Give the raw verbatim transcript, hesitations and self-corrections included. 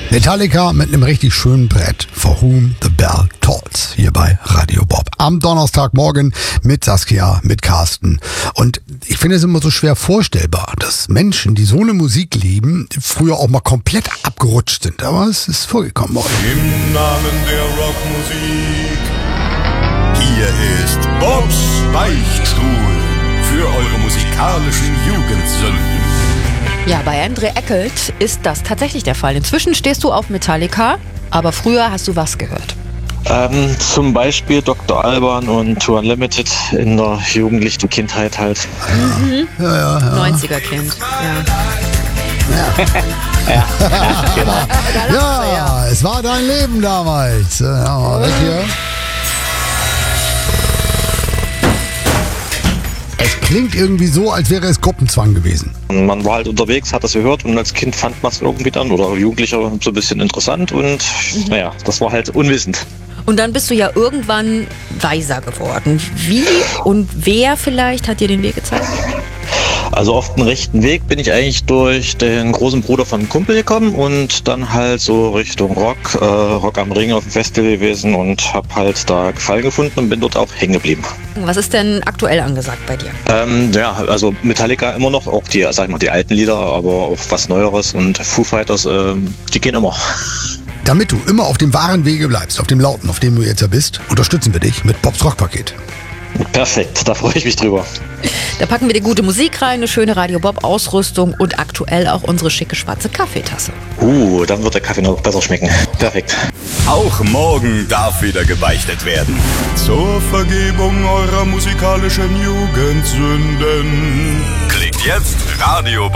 Metallica mit einem richtig schönen Brett. For Whom the Bell Tolls. Hier bei Radio Bob. Am Donnerstagmorgen mit Saskia, mit Carsten. Und ich finde es immer so schwer vorstellbar, dass Menschen, die so eine Musik lieben, früher auch mal komplett abgerutscht sind. Aber es ist vorgekommen heute. Im Namen der Rockmusik. Hier ist Bobs Beichtstuhl. Für eure musikalischen Jugendsünden. Ja, bei Endre Eckelt ist das tatsächlich der Fall. Inzwischen stehst du auf Metallica, aber früher hast du was gehört? Ähm, zum Beispiel Doktor Alban und Tour Unlimited in der jugendlichen Kindheit halt. Mhm. Ja, ja, ja. neunziger-Kind, ja. Ja, ja, genau. Ja, es war dein Leben damals. Ja, weg hier. Es klingt irgendwie so, als wäre es Gruppenzwang gewesen. Man war halt unterwegs, hat das gehört und als Kind fand man es irgendwie dann oder Jugendlicher so ein bisschen interessant und mhm. naja, das war halt unwissend. Und dann bist du ja irgendwann weiser geworden. Wie und wer vielleicht hat dir den Weg gezeigt? Also auf den rechten Weg bin ich eigentlich durch den großen Bruder von einem Kumpel gekommen und dann halt so Richtung Rock, äh, Rock am Ring auf dem Festival gewesen und habe halt da Gefallen gefunden und bin dort auch hängen geblieben. Was ist denn aktuell angesagt bei dir? Ähm, ja, also Metallica immer noch, auch die, sag ich mal, die alten Lieder, aber auch was Neueres und Foo Fighters, ähm, die gehen immer. Damit du immer auf dem wahren Wege bleibst, auf dem lauten, auf dem du jetzt ja bist, unterstützen wir dich mit Bobs Rockpaket. Perfekt, da freue ich mich drüber. Da packen wir dir gute Musik rein, eine schöne Radio Bob Ausrüstung und aktuell auch unsere schicke schwarze Kaffeetasse. Uh, dann wird der Kaffee noch besser schmecken. Perfekt. Auch morgen darf wieder gebeichtet werden. Zur Vergebung eurer musikalischen Jugendsünden. Klickt jetzt Radio